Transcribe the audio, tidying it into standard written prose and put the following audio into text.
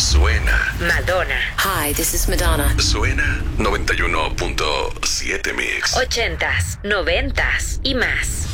suena. Madonna. Hi, this is Madonna. Suena 91.7 Mix. 80s, 90s y más.